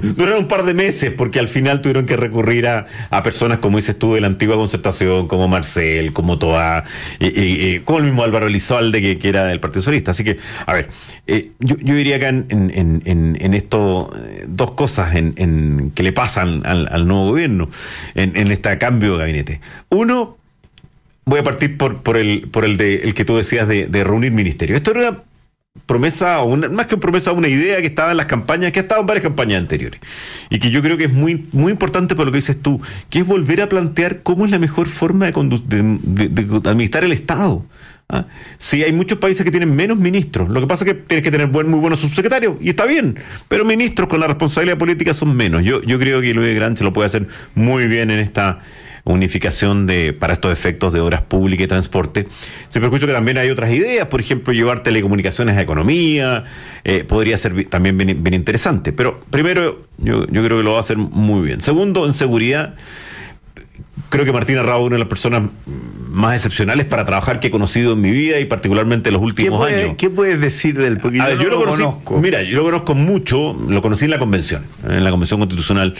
duraron un par de meses, porque al final tuvieron que recurrir a personas, como dices tú, de la antigua Concertación, como Marcel, como Toá, como el mismo Álvaro Elizalde, que era del Partido Socialista. Así que, a ver, yo diría acá en esto dos cosas que le pasan al nuevo gobierno, en este cambio de gabinete. Uno, voy a partir por el que tú decías de reunir ministerios. Esto era una promesa, más que una promesa, una idea que estaba en las campañas, que ha estado en varias campañas anteriores, y que yo creo que es muy, muy importante por lo que dices tú, que es volver a plantear cómo es la mejor forma de administrar el Estado. ¿Ah? Sí, hay muchos países que tienen menos ministros. Lo que pasa es que tienes que tener muy buenos subsecretarios, y está bien, pero ministros con la responsabilidad política son menos. Yo creo que Luis Granche lo puede hacer muy bien en esta unificación para estos efectos de obras públicas y transporte. Siempre escucho que también hay otras ideas, por ejemplo, llevar telecomunicaciones a economía, podría ser también bien interesante. Pero primero, yo creo que lo va a hacer muy bien. Segundo, en seguridad, creo que Martín Arrau es una de las personas más excepcionales para trabajar que he conocido en mi vida, y particularmente en los últimos años. ¿Qué puedes decir de él? Porque yo no lo conozco. Mira, yo lo conozco mucho, lo conocí en la Convención Constitucional.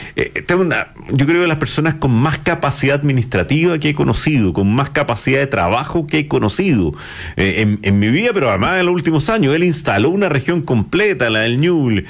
Yo creo que las personas con más capacidad administrativa que he conocido, con más capacidad de trabajo que he conocido en mi vida, pero además en los últimos años. Él instaló una región completa, la del Ñuble,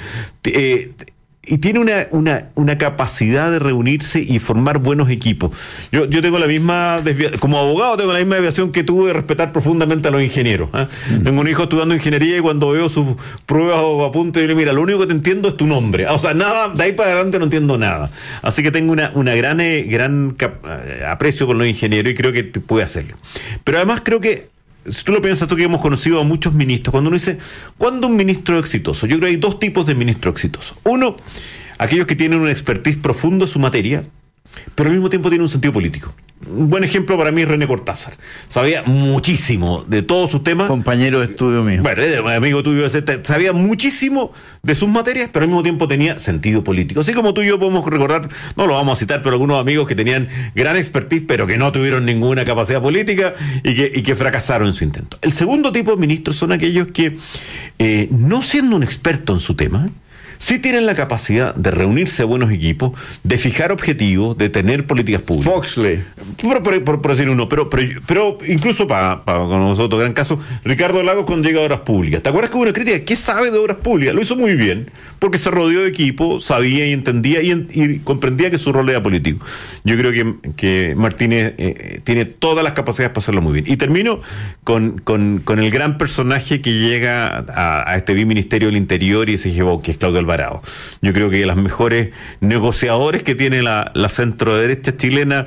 y tiene una capacidad de reunirse y formar buenos equipos. Yo tengo la misma como abogado tengo la misma desviación que tuve de respetar profundamente a los ingenieros. Tengo un hijo estudiando ingeniería, y cuando veo sus pruebas o apuntes, yo le digo, mira, lo único que te entiendo es tu nombre. O sea, nada, de ahí para adelante no entiendo nada. Así que tengo una gran aprecio por los ingenieros, y creo que puede hacerlo. Pero además creo que, si tú lo piensas, tú que hemos conocido a muchos ministros, cuando uno dice, ¿cuándo un ministro es exitoso? Yo creo que hay dos tipos de ministros exitosos. Uno, aquellos que tienen una expertise profunda en su materia, pero al mismo tiempo tienen un sentido político. Un buen ejemplo para mí es René Cortázar. Sabía muchísimo de todos sus temas. Compañero de estudio mío. Bueno, amigo tuyo, sabía muchísimo de sus materias, pero al mismo tiempo tenía sentido político. Así como tú y yo podemos recordar, no lo vamos a citar, pero algunos amigos que tenían gran expertise, pero que no tuvieron ninguna capacidad política, y que fracasaron en su intento. El segundo tipo de ministros son aquellos que, no siendo un experto en su tema, sí tienen la capacidad de reunirse a buenos equipos, de fijar objetivos, de tener políticas públicas. Foxley. Por decir uno, pero incluso para nosotros, gran caso, Ricardo Lagos cuando llega a Obras Públicas. ¿Te acuerdas que hubo una crítica? ¿Qué sabe de Obras Públicas? Lo hizo muy bien, porque se rodeó de equipo, sabía y entendía y comprendía que su rol era político. Yo creo que Martínez tiene todas las capacidades para hacerlo muy bien. Y termino con el gran personaje que llega a este Biministerio del Interior y se llevó, que es Claudio Alvarado. Yo creo que los mejores negociadores que tiene la centro derecha chilena,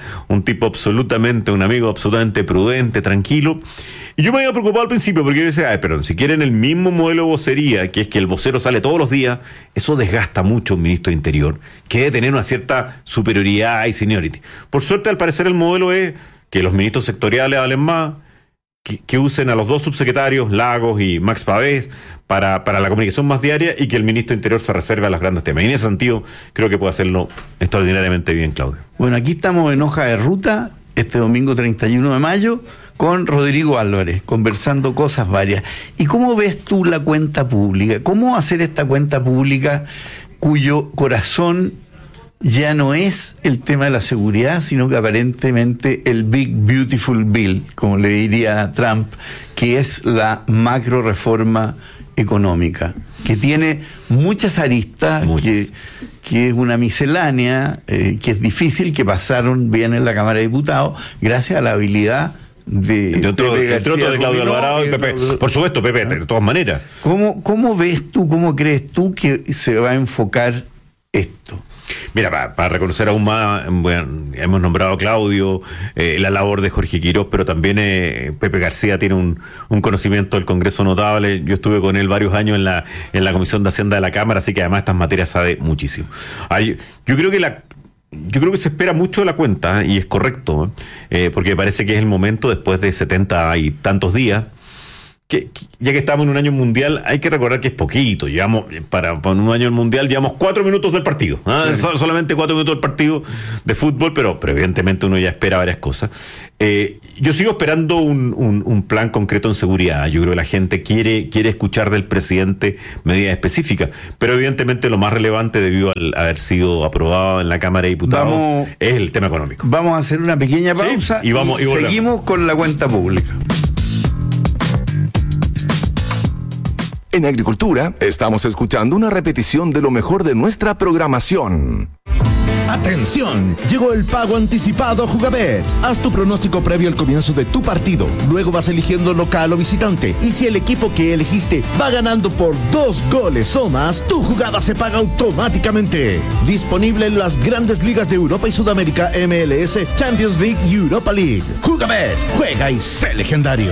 un amigo absolutamente prudente, tranquilo. Y yo me había preocupado al principio, porque yo decía, pero si quieren el mismo modelo de vocería, que es que el vocero sale todos los días, eso desgasta mucho a un ministro de Interior, que debe tener una cierta superioridad y seniority. Por suerte, al parecer, el modelo es que los ministros sectoriales hablen más, que usen a los dos subsecretarios, Lagos y Max Pavés, para la comunicación más diaria, y que el ministro de Interior se reserve a los grandes temas. Y en ese sentido, creo que puede hacerlo extraordinariamente bien, Claudio. Bueno, aquí estamos en hoja de ruta, este domingo 31 de mayo, con Rodrigo Álvarez, conversando cosas varias. ¿Y cómo ves tú la cuenta pública? ¿Cómo hacer esta cuenta pública cuyo corazón ya no es el tema de la seguridad, sino que aparentemente el Big Beautiful Bill, como le diría Trump, que es la macro reforma económica, que tiene muchas aristas, que es una miscelánea, que es difícil, que pasaron bien en la Cámara de Diputados, gracias a la habilidad de Claudio Alvarado y Pepe. Por supuesto, Pepe, de todas maneras. ¿Cómo ves tú, cómo crees tú que se va a enfocar esto? Mira, para reconocer aún más, bueno, hemos nombrado a Claudio, la labor de Jorge Quirós, pero también Pepe García tiene un conocimiento del Congreso notable. Yo estuve con él varios años en la Comisión de Hacienda de la Cámara, así que además estas materias sabe muchísimo. Yo creo que se espera mucho de la cuenta, y es correcto, porque parece que es el momento, después de 70 y tantos días, ya que estamos en un año mundial, hay que recordar que es poquito. Llevamos, para un año mundial, llevamos 4 minutos del partido. Sí. Solamente 4 minutos del partido de fútbol, pero evidentemente uno ya espera varias cosas. Yo sigo esperando un plan concreto en seguridad. Yo creo que la gente quiere escuchar del presidente medidas específicas, pero evidentemente lo más relevante, debido al haber sido aprobado en la Cámara de Diputados, es el tema económico. Vamos a hacer una pequeña pausa, y seguimos con la cuenta pública. En Agricultura estamos escuchando una repetición de lo mejor de nuestra programación. ¡Atención! Llegó el pago anticipado Jugabet. Haz tu pronóstico previo al comienzo de tu partido. Luego vas eligiendo local o visitante. Y si el equipo que elegiste va ganando por 2 goles o más, tu jugada se paga automáticamente. Disponible en las grandes ligas de Europa y Sudamérica, MLS, Champions League y Europa League. Jugabet. Juega y sé legendario.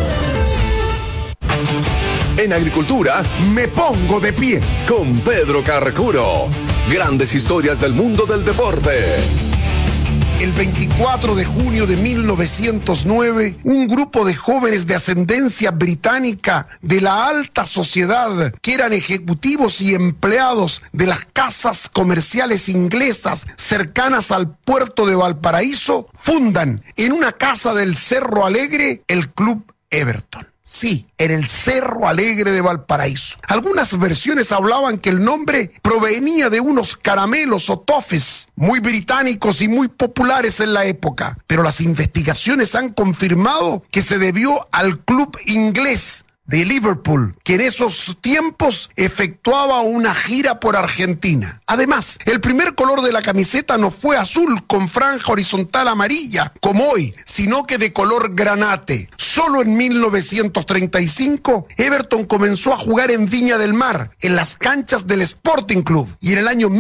En Agricultura, me pongo de pie con Pedro Carcuro. Grandes historias del mundo del deporte. El 24 de junio de 1909, un grupo de jóvenes de ascendencia británica de la alta sociedad, que eran ejecutivos y empleados de las casas comerciales inglesas cercanas al puerto de Valparaíso, fundan en una casa del Cerro Alegre el Club Everton. Sí, en el Cerro Alegre de Valparaíso. Algunas versiones hablaban que el nombre provenía de unos caramelos o toffees muy británicos y muy populares en la época, pero las investigaciones han confirmado que se debió al club inglés de Liverpool, que en esos tiempos efectuaba una gira por Argentina. Además, el primer color de la camiseta no fue azul con franja horizontal amarilla, como hoy, sino que de color granate. Solo en 1935, Everton comenzó a jugar en Viña del Mar, en las canchas del Sporting Club, y en el año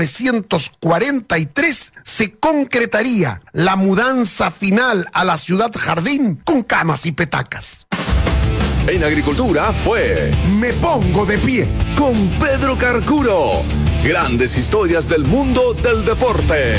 1943 se concretaría la mudanza final a la Ciudad Jardín con camas y petacas. En Agricultura fue Me Pongo de Pie con Pedro Carcuro. Grandes historias del mundo del deporte.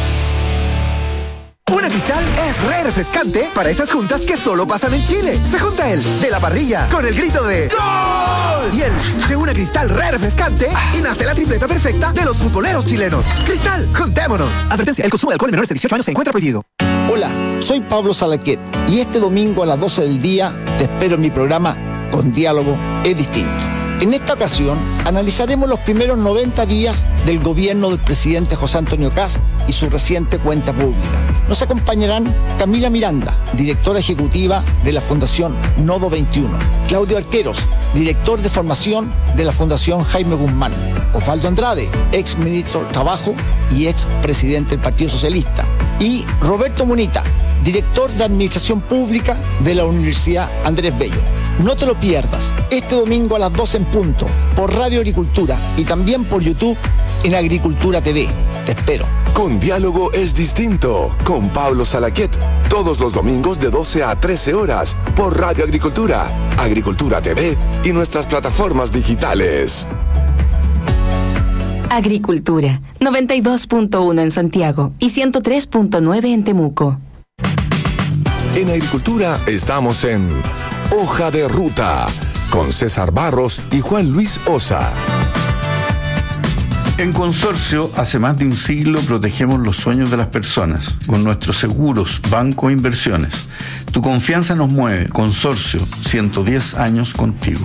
Una Cristal es re refrescante para esas juntas que solo pasan en Chile. Se junta el de la parrilla con el grito de ¡Gol! Y el de una Cristal re refrescante y nace la tripleta perfecta de los futboleros chilenos. Cristal, juntémonos. Advertencia, el consumo de alcohol en menores de 18 años se encuentra prohibido. Hola, soy Pablo Salaquet y este domingo a las 12 del día te espero en mi programa Con Diálogo es Distinto. En esta ocasión analizaremos los primeros 90 días del gobierno del presidente José Antonio Kast y su reciente cuenta pública. Nos acompañarán Camila Miranda, directora ejecutiva de la Fundación Nodo 21, Claudio Arqueros, director de formación de la Fundación Jaime Guzmán, Osvaldo Andrade, ex ministro de Trabajo y ex presidente del Partido Socialista, y Roberto Munita, director de Administración Pública de la Universidad Andrés Bello. No te lo pierdas, este domingo a las 12 en punto, por Radio Agricultura y también por YouTube en Agricultura TV. Te espero. Con Diálogo es Distinto, con Pablo Salaquet, todos los domingos de 12 a 13 horas, por Radio Agricultura, Agricultura TV y nuestras plataformas digitales. Agricultura, 92.1 en Santiago y 103.9 en Temuco. En Agricultura estamos en Hoja de Ruta, con César Barros y Juan Luis Osa. En Consorcio, hace más de un siglo protegemos los sueños de las personas con nuestros seguros, banco e inversiones. Tu confianza nos mueve. Consorcio, 110 años contigo.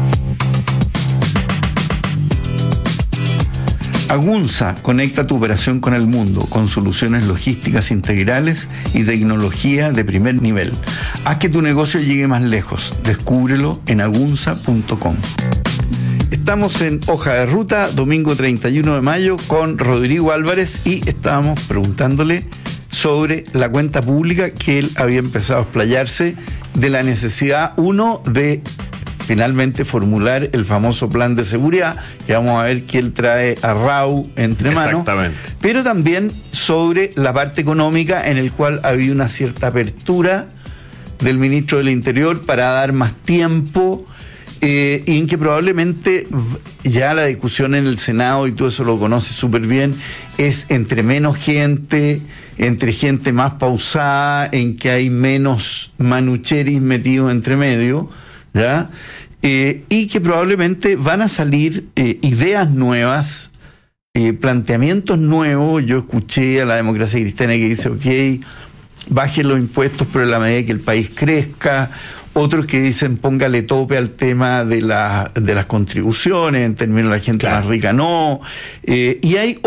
Agunza conecta tu operación con el mundo con soluciones logísticas integrales y tecnología de primer nivel. Haz que tu negocio llegue más lejos. Descúbrelo en agunza.com. Estamos en Hoja de Ruta, domingo 31 de mayo, con Rodrigo Álvarez, y estábamos preguntándole sobre la cuenta pública, que él había empezado a explayarse de la necesidad, uno, de finalmente formular el famoso plan de seguridad, que vamos a ver que él trae a RAU entre manos. Exactamente. Pero también sobre la parte económica, en el cual ha habido una cierta apertura del ministro del Interior para dar más tiempo, y en que probablemente ya la discusión en el Senado, y tú eso lo conoces súper bien, es entre menos gente, entre gente más pausada, en que hay menos manucheris metidos entre medio, ¿ya? Y que probablemente van a salir ideas nuevas, planteamientos nuevos. Yo escuché a la Democracia Cristiana que dice, ok, bajen los impuestos, pero en la medida que el país crezca. Otros que dicen, póngale tope al tema de las contribuciones, en términos de la gente más rica, no. Y hay